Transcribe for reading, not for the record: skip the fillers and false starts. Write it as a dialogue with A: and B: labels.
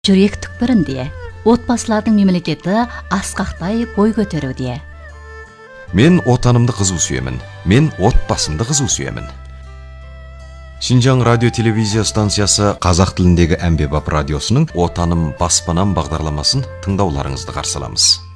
A: жүрек түкпірінде отбасылардың мемлекеті асқақтай бой көтеруде.
B: Мен отанымды қызу сүйемін. Мен отбасымды қызу сүйемін. Шинжаң радио телевизия станциясы қазақ тіліндегі әмбебап радиосының «Отаным баспанам» бағдарламасын тыңдауларыңызды қарсы аламыз.